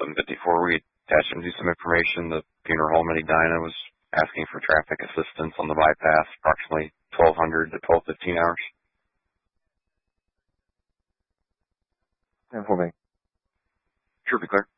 11:54. We attached him to some information. The funeral home in Edina was asking for traffic assistance on the bypass, approximately 1200 to 12:15 hours. 10-4 Bank. Sure, be clear.